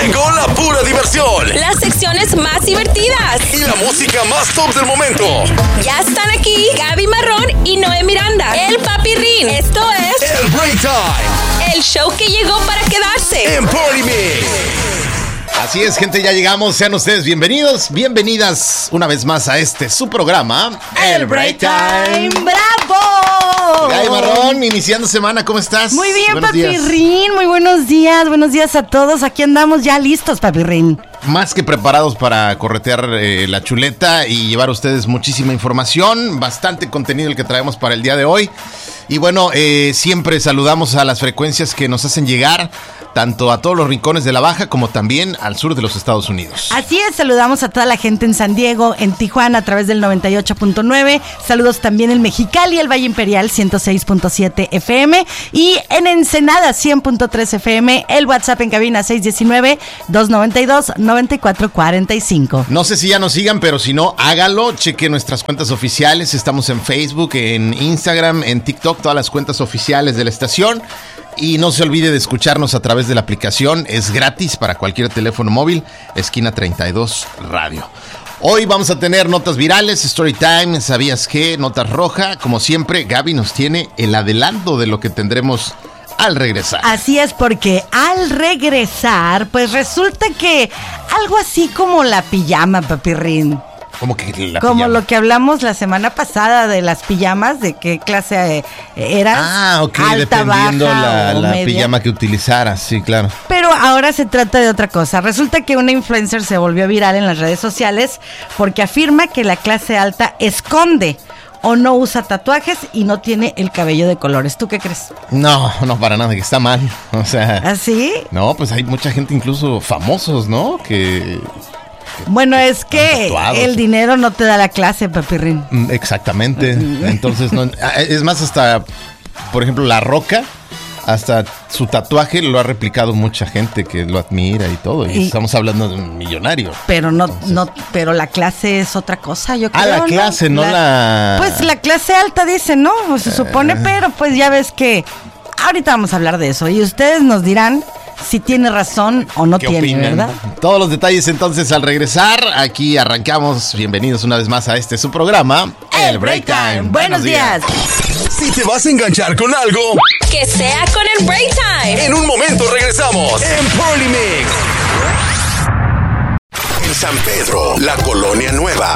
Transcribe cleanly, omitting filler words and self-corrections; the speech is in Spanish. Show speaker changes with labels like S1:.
S1: Llegó la pura diversión.
S2: Las secciones más divertidas.
S1: Y la música más top del momento.
S2: Ya están aquí Gaby Marrón y Noé Miranda. El Papirrín. Esto es
S1: El Break Time.
S2: el show que llegó para quedarse.
S1: En Party Mix.
S3: Así es, gente, ya llegamos. Sean ustedes bienvenidos, bienvenidas una vez más a su programa,
S4: El Break Time. ¡Bravo!
S3: Gaby Marrón, iniciando semana, ¿cómo estás?
S4: Muy bien,
S3: Buenos días.
S4: Papirrín. Muy buenos días a todos. Aquí andamos ya listos, Papirrín.
S3: Más que preparados para corretear la chuleta y llevar a ustedes muchísima información, bastante contenido el que traemos para el día de hoy. Y bueno, siempre saludamos a las frecuencias que nos hacen llegar, tanto a todos los rincones de la Baja como también al sur de los Estados Unidos.
S4: Así es, saludamos a toda la gente en San Diego, en Tijuana a través del 98.9. Saludos también en Mexicali, el Valle Imperial 106.7 FM y en Ensenada 100.3 FM. El WhatsApp en cabina 619-292-9445.
S3: No sé si ya nos sigan, pero si no, hágalo. Cheque nuestras cuentas oficiales. Estamos en Facebook, en Instagram, en TikTok, todas las cuentas oficiales de la estación. Y no se olvide de escucharnos a través de la aplicación. Es gratis para cualquier teléfono móvil. Esquina 32 Radio. Hoy vamos a tener notas virales, story time, ¿sabías qué? Notas roja. Como siempre, Gaby nos tiene el adelanto de lo que tendremos al regresar.
S4: Así es, porque al regresar, pues resulta que algo así como la pijama, Papirrín.
S3: ¿Cómo que la
S4: Como
S3: pijama?
S4: lo que hablamos la semana pasada de las pijamas, de qué clase eras.
S3: Ah, ok,
S4: alta,
S3: dependiendo
S4: baja, o
S3: la
S4: media.
S3: pijama que utilizaras, sí, claro.
S4: Pero ahora se trata de otra cosa. Resulta que una influencer se volvió viral en las redes sociales porque afirma que la clase alta esconde o no usa tatuajes y no tiene el cabello de colores. ¿Tú qué crees?
S3: No, para nada, que está mal. O sea,
S4: ¿Así?
S3: no, pues hay mucha gente, incluso famosos, ¿no? Que
S4: Bueno, es que
S3: tatuados.
S4: el dinero no te da la clase, Papirrín.
S3: Exactamente. Entonces, no, es más, hasta, por ejemplo, La Roca, hasta su tatuaje lo ha replicado mucha gente que lo admira y todo. Y estamos hablando de un millonario.
S4: Pero pero la clase es otra cosa, yo creo.
S3: La clase, no la...
S4: Pues la clase alta dice, ¿no? Pues se supone, pero pues ya ves que ahorita vamos a hablar de eso y ustedes nos dirán si tiene razón o no
S3: ¿Qué
S4: tiene,
S3: opinan?
S4: ¿verdad?
S3: Todos los detalles entonces al regresar. Aquí arrancamos. Bienvenidos una vez más a su programa,
S4: El Break Time. Buenos días.
S1: Si te vas a enganchar con algo,
S2: Que sea con el Break Time.
S1: en un momento regresamos en Party Mix. En San Pedro, la Colonia Nueva.